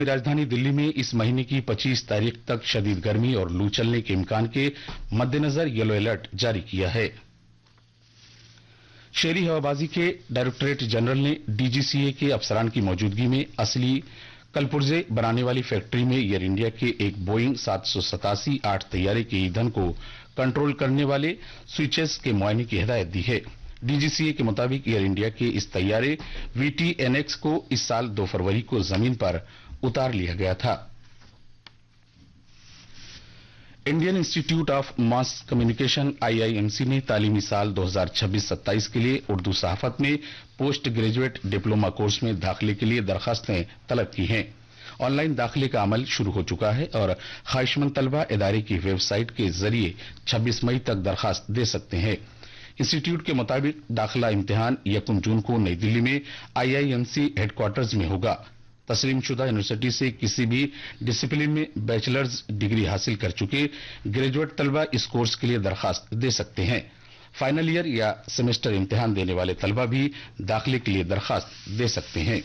राजधानी दिल्ली में इस महीने की 25 तारीख तक शदीद गर्मी और लू चलने के इम्कान के मद्देनजर येलो अलर्ट जारी किया है। शहरी हवाबाजी के डायरेक्टरेट जनरल ने डीजीसीए के अफसरान की मौजूदगी में असली कलपुर्जे बनाने वाली फैक्ट्री में एयर इंडिया के एक बोइंग 787-8 तैयारे के ईंधन को कंट्रोल करने वाले स्विचेस के मुआयने की हिदायत दी है। डीजीसीए के मुताबिक एयर इंडिया के इस तैयारे VTNX को इस साल 2 फरवरी को जमीन पर उतार लिया गया था। Indian institute of mass communication IIMC ने तालीमी साल 2026-27 के लिए उर्दू सहाफत में पोस्ट ग्रेजुएट डिप्लोमा कोर्स में दाखिले के लिए दरखास्तें तलब की हैं। ऑनलाइन दाखिले का अमल शुरू हो चुका है और ख्वाहिशमंद तलबा इदारे की वेबसाइट के जरिए 26 मई तक दरखास्त दे सकते हैं। इंस्टीट्यूट के मुताबिक दाखिला इम्तिहान 1 जून को नई दिल्ली में IIMC हेडक्वार्टर्स में होगा। तस्लीमशुदा यूनिवर्सिटी से किसी भी डिसिप्लिन में बैचलर्स डिग्री हासिल कर चुके ग्रेजुएट तलबा इस कोर्स के लिए दरखास्त दे सकते हैं। फाइनल ईयर या सेमेस्टर इम्तिहान देने वाले तलबा भी दाखिले के लिए दरखास्त दे सकते हैं।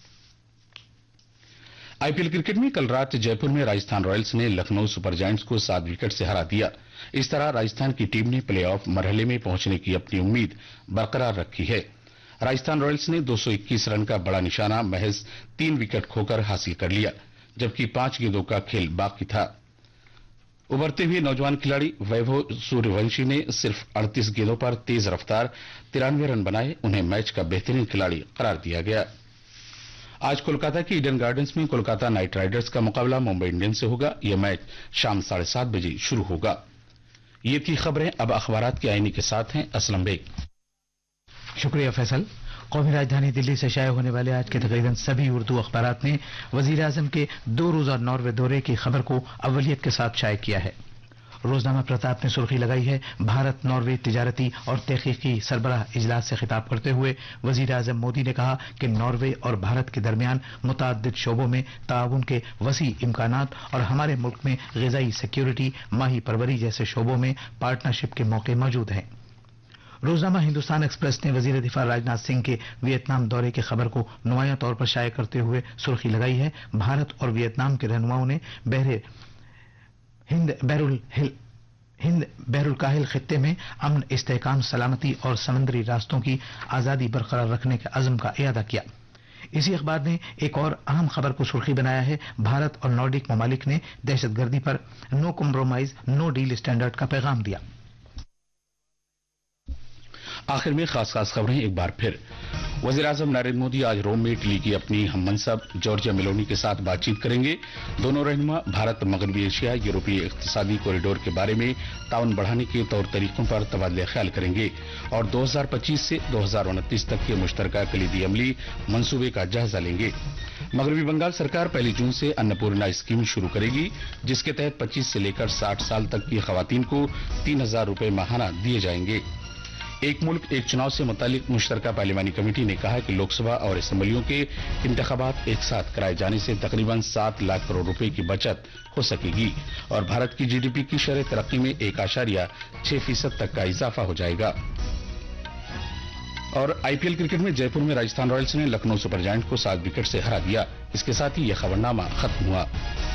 IPL क्रिकेट में कल रात जयपुर में राजस्थान रॉयल्स ने लखनऊ सुपर जायंट्स को 7 विकेट से हरा दिया। इस तरह राजस्थान की टीम ने प्ले ऑफ मरहले में पहुंचने की अपनी उम्मीद बरकरार रखी है। राजस्थान रॉयल्स ने 221 रन का बड़ा निशाना महज 3 विकेट खोकर हासिल कर लिया, जबकि 5 गेंदों का खेल बाकी था। उभरते हुए नौजवान खिलाड़ी वैभव सूर्यवंशी ने सिर्फ 38 गेंदों पर तेज रफ्तार 93 रन बनाए। उन्हें मैच का बेहतरीन खिलाड़ी करार दिया गया। आज कोलकाता के ईडन गार्डन्स में कोलकाता नाइट राइडर्स का मुकाबला मुंबई इंडियंस से होगा। यह मैच शाम 7:30 बजे शुरू होगा। ये थी खबरें। अब अखबारात के आईने के साथ हैं असलम बेग। शुक्रिया फैसल। कौमी राजधानी दिल्ली से शाये होने वाले आज के तकरीबन सभी उर्दू अखबारात ने वजीर आजम के 2 रोजा नॉर्वे दौरे की खबर को अव्वलियत के साथ शाये किया है। रोजनामा प्रताप ने सुर्खी लगाई है, भारत नॉर्वे तिजारती और तहकीकी सरबराह इजलास से खिताब करते हुए वजीर आजम मोदी ने कहा कि नॉर्वे और भारत के दरमियान मुताद्दिद शोबों में ताउन के वसी इम्कानात और हमारे मुल्क में ग़िज़ाई सिक्योरिटी, माही परवरी जैसे शोबों में पार्टनरशिप के मौके मौजूद हैं। रोजनामा हिंदुस्तान एक्सप्रेस ने वजीर दिफा राजनाथ सिंह के वियतनाम दौरे की खबर को नुमायां तौर पर शाये करते हुए सुर्खी लगाई है, भारत और वियतनाम के रहनुमाओं ने हिंद बहरुल काहिल खित्ते में अमन, इस्तेहकाम, सलामती और समंदरी रास्तों की आजादी बरकरार रखने के अज़्म का इयादा किया। इसी अखबार ने एक और अहम खबर को सुर्खी बनाया है, भारत और नॉर्डिक ममालिक ने दहशतगर्दी पर no compromise no deal standard का पैगाम दिया। आखिर में खास खबरें एक बार फिर। वजीर आजम नरेंद्र मोदी आज रोम में इटली की अपनी हममनसब जॉर्जिया मेलोनी के साथ बातचीत करेंगे। दोनों रहनुमा भारत मगरबी एशिया यूरोपीय इक्तिसादी कॉरिडोर के बारे में ताउन बढ़ाने के तौर तरीकों पर तबादला ख्याल करेंगे और 2025 से 2029 तक के मुश्तरका कलीदी अमली मंसूबे का जायजा लेंगे। मगरबी बंगाल सरकार 1 जून से अन्नपूर्णा स्कीम शुरू करेगी, जिसके तहत 25 से लेकर 60 साल तक की खवातीन को 3,000 रुपए माहाना दिए जाएंगे। एक मुल्क एक चुनाव से मुतालिक मुश्तरका पार्लिमानी कमेटी ने कहा कि लोकसभा और असेंबलियों के इंतखाबात एक साथ कराए जाने से तकरीबन 7 लाख करोड़ रुपए की बचत हो सकेगी और भारत की GDP की शरह तरक्की में 1.6% तक का इजाफा हो जाएगा। और IPL क्रिकेट में जयपुर में राजस्थान रॉयल्स ने लखनऊ सुपर जायंट्स को 7 विकेट से हरा दिया। इसके साथ ही यह खबरनामा खत्म हुआ।